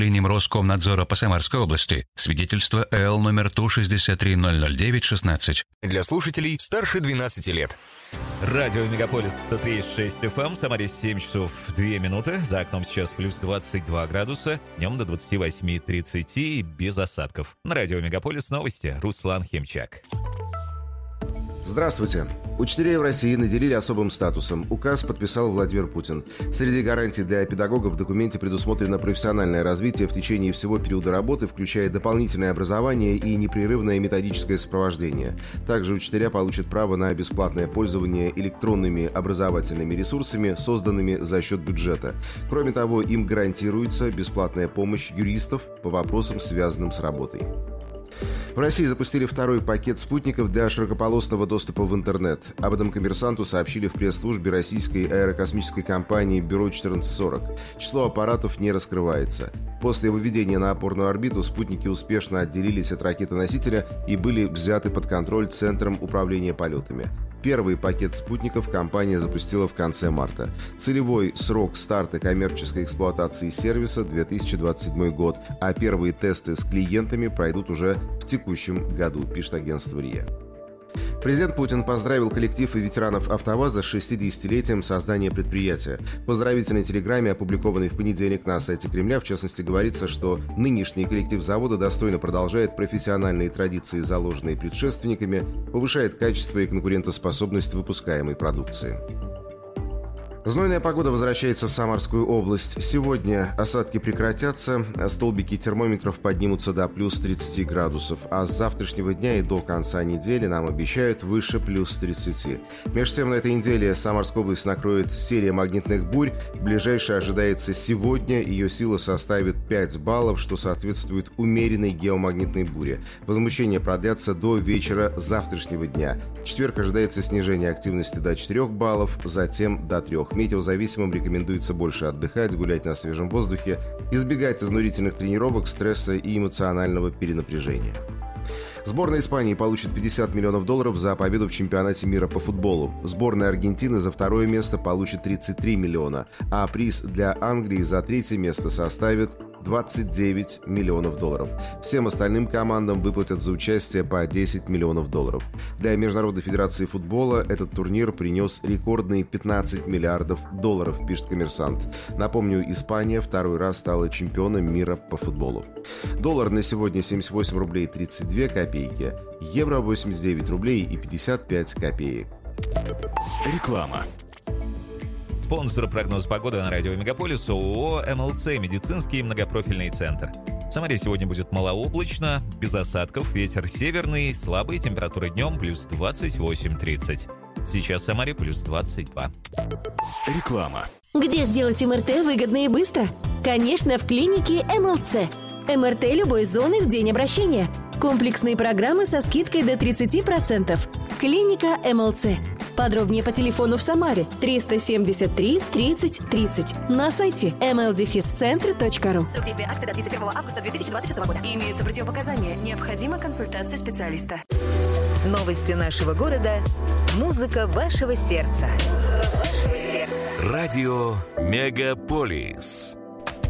Управлением Роскомнадзора по Самарской области. Свидетельство ЭЛ номер Ту-63-009-16. Для слушателей старше 12 лет. Радио Мегаполис 103.6 FM, Самаре 7 часов 2 минуты, за окном сейчас плюс 22 градуса, днем до 28-30 и без осадков. На Радио Мегаполис новости, Руслан Химчак. Здравствуйте. Учителей в России наделили особым статусом. Указ подписал Владимир Путин. Среди гарантий для педагогов в документе предусмотрено профессиональное развитие в течение всего периода работы, включая дополнительное образование и непрерывное методическое сопровождение. Также учителя получат право на бесплатное пользование электронными образовательными ресурсами, созданными за счет бюджета. Кроме того, им гарантируется бесплатная помощь юристов по вопросам, связанным с работой. В России запустили второй пакет спутников для широкополосного доступа в интернет. Об этом «Коммерсанту» сообщили в пресс-службе российской аэрокосмической компании «Бюро 1440». Число аппаратов не раскрывается. После выведения на опорную орбиту спутники успешно отделились от ракеты-носителя и были взяты под контроль Центром управления полетами. Первый пакет спутников компания запустила в конце марта. Целевой срок старта коммерческой эксплуатации сервиса – 2027 год, а первые тесты с клиентами пройдут уже в текущем году, пишет агентство РИА. Президент Путин поздравил коллектив и ветеранов АвтоВАЗа с 60-летием создания предприятия. В поздравительной телеграмме, опубликованной в понедельник на сайте Кремля, в частности, говорится, что нынешний коллектив завода достойно продолжает профессиональные традиции, заложенные предшественниками, повышает качество и конкурентоспособность выпускаемой продукции. Знойная погода возвращается в Самарскую область. Сегодня осадки прекратятся, столбики термометров поднимутся до плюс 30 градусов, а с завтрашнего дня и до конца недели нам обещают выше плюс 30. Между тем, на этой неделе Самарскую область накроет серия магнитных бурь. Ближайшая ожидается сегодня, ее сила составит 5 баллов, что соответствует умеренной геомагнитной буре. Возмущения продлятся до вечера завтрашнего дня. В четверг ожидается снижение активности до 4 баллов, затем до 3. Метеозависимым рекомендуется больше отдыхать, гулять на свежем воздухе, избегать изнурительных тренировок, стресса и эмоционального перенапряжения. Сборная Испании получит $50 миллионов за победу в чемпионате мира по футболу. Сборная Аргентины за второе место получит 33 миллиона, а приз для Англии за третье место составит $29 миллионов. Всем остальным командам выплатят за участие по $10 миллионов. Для Международной федерации футбола этот турнир принес рекордные $15 миллиардов, пишет «Коммерсант». Напомню, Испания второй раз стала чемпионом мира по футболу. Доллар на сегодня 78 рублей 32 копейки, евро 89 рублей и 55 копеек. Реклама. Спонсор прогноз погоды на радио Мегаполис ООО «МЛЦ» медицинский многопрофильный центр. В Самаре сегодня будет малооблачно, без осадков, ветер северный, слабые температуры днем плюс 28-30. Сейчас в Самаре плюс 22. Реклама. Где сделать МРТ выгодно и быстро? Конечно, в клинике МЛЦ. МРТ любой зоны в день обращения. Комплексные программы со скидкой до 30%. Клиника МЛЦ. Подробнее по телефону в Самаре 373 30 30. На сайте mldefiscentr.ru. Срок действия акции до 31 августа 2026 года. Имеются противопоказания. Необходима консультация специалиста. Новости нашего города. Музыка вашего сердца. Радио Мегаполис.